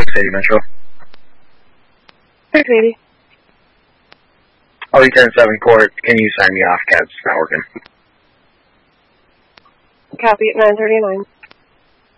City Metro. Hey, sweetie. Ollie 10-7 Court, can you sign me off? Cat's not working. Copy at 9:39.